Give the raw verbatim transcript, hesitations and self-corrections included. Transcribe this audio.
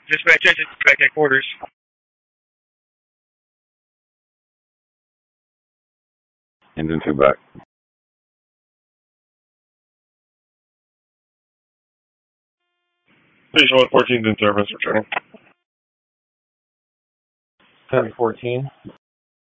Dispatch engine back at quarters. Engine two back. Station one fourteen's in service, returning. ten fourteen.